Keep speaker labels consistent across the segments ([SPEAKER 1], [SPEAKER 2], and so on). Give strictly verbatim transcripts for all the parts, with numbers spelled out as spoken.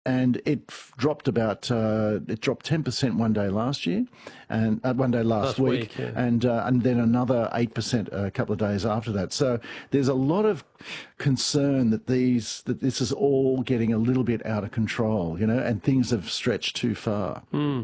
[SPEAKER 1] and it f- dropped about uh, it dropped ten percent one day last year, and uh, one day last,
[SPEAKER 2] last
[SPEAKER 1] week,
[SPEAKER 2] week yeah.
[SPEAKER 1] and uh, and then another eight percent a couple of days after that. So there's a lot of concern that these that this is all getting a little bit out of control, you know, and things have stretched too far.
[SPEAKER 2] Mm.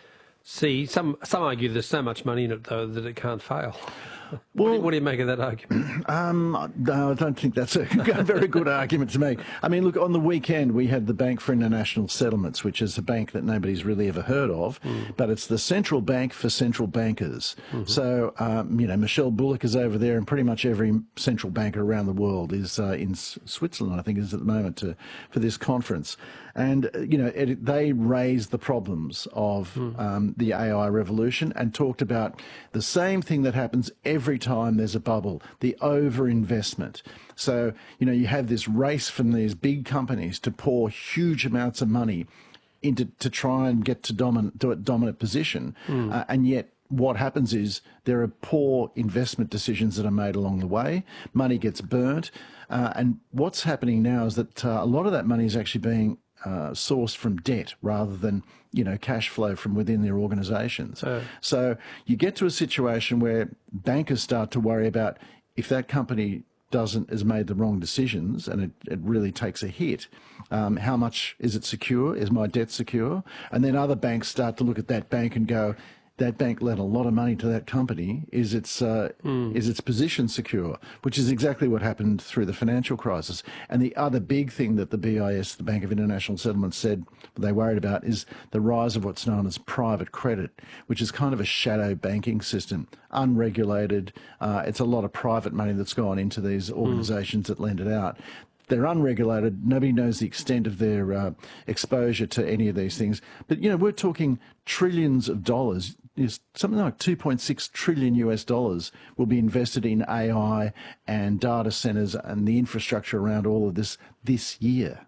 [SPEAKER 2] See, some some argue there's so much money in it though that it can't fail. Well, what, do you, what do you make of that argument?
[SPEAKER 1] Um, no, I don't think that's a very good argument to make. I mean, look, on the weekend we had the Bank for International Settlements, which is a bank that nobody's really ever heard of, mm. but it's the central bank for central bankers. Mm-hmm. So, um, you know, Michelle Bullock is over there, and pretty much every central banker around the world is uh, in Switzerland, I think, is at the moment to, for this conference. And, you know, it, they raised the problems of mm. um, the A I revolution and talked about the same thing that happens every time there's a bubble, the overinvestment. So, you know, you have this race from these big companies to pour huge amounts of money into to try and get to dominant to a dominant position, mm. uh, and yet what happens is there are poor investment decisions that are made along the way. Money gets burnt, uh, and what's happening now is that uh, a lot of that money is actually being Uh, sourced from debt rather than, you know, cash flow from within their organisations. Uh. So you get to a situation where bankers start to worry about if that company doesn't has made the wrong decisions and it, it really takes a hit, um, how much is it secure? Is my debt secure? And then other banks start to look at that bank and go, that bank lent a lot of money to that company. Is its uh, mm. is its position secure? Which is exactly what happened through the financial crisis. And the other big thing that the B I S, the Bank of International Settlements, said they worried about is the rise of what's known as private credit, which is kind of a shadow banking system, unregulated. Uh, it's a lot of private money that's gone into these organisations mm. that lend it out. They're unregulated. Nobody knows the extent of their uh, exposure to any of these things. But, you know, we're talking trillions of dollars. Is something like two point six trillion U S dollars will be invested in A I and data centres and the infrastructure around all of this this year.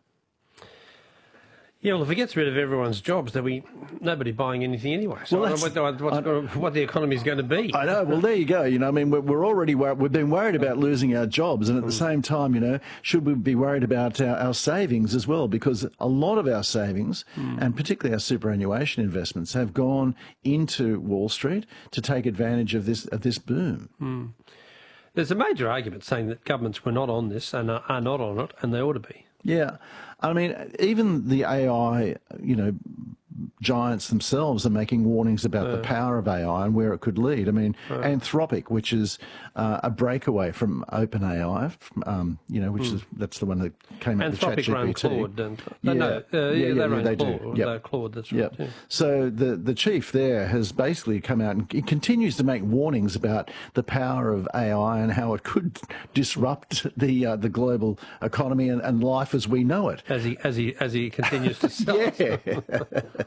[SPEAKER 2] Yeah, well, if it gets rid of everyone's jobs, there'll be nobody buying anything anyway. So well, I don't know what, what's going to, what the economy is going to be.
[SPEAKER 1] I know. Well, there you go. You know, I mean, we're, we're already wor- we've been worried about losing our jobs, and at the same time, you know, should we be worried about our, our savings as well? Because a lot of our savings, mm. and particularly our superannuation investments, have gone into Wall Street to take advantage of this of this boom.
[SPEAKER 2] Mm. There's a major argument saying that governments were not on this and are, are not on it, and they ought to be.
[SPEAKER 1] Yeah, I mean, even the A I, you know, giants themselves are making warnings about uh, the power of A I and where it could lead. I mean, uh, Anthropic, which is uh, a breakaway from OpenAI, um, you know, which hmm. is that's the one that came up with ChatGPT.
[SPEAKER 2] Anthropic run Claude, don't they?
[SPEAKER 1] Yeah,
[SPEAKER 2] no, uh, yeah,
[SPEAKER 1] yeah,
[SPEAKER 2] they
[SPEAKER 1] yeah,
[SPEAKER 2] run
[SPEAKER 1] they
[SPEAKER 2] Claude.
[SPEAKER 1] do. Yep.
[SPEAKER 2] Claude, that's right.
[SPEAKER 1] Yep.
[SPEAKER 2] Yeah.
[SPEAKER 1] So the the chief there has basically come out and he continues to make warnings about the power of A I and how it could disrupt the uh, the global economy and, and life as we know it.
[SPEAKER 2] As he as he as he continues to sell.
[SPEAKER 1] Yeah.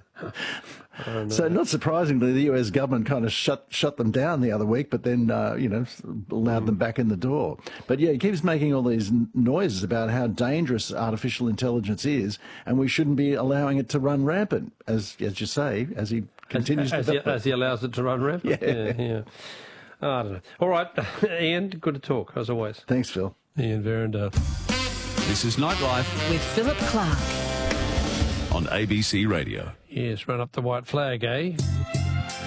[SPEAKER 1] So not surprisingly, the U S government kind of shut shut them down the other week, but then, uh, you know, allowed mm. them back in the door. But, yeah, he keeps making all these noises about how dangerous artificial intelligence is, and we shouldn't be allowing it to run rampant, as as you say, as he continues
[SPEAKER 2] as,
[SPEAKER 1] to...
[SPEAKER 2] As he, as he allows it to run rampant?
[SPEAKER 1] Yeah.
[SPEAKER 2] yeah, yeah. Oh, I don't know. All right, Ian, good to talk, as always.
[SPEAKER 1] Thanks, Phil.
[SPEAKER 2] Ian Verrendale.
[SPEAKER 3] This is Nightlife
[SPEAKER 4] with Philip Clark
[SPEAKER 3] on A B C Radio.
[SPEAKER 2] Yes, run up the white flag, eh?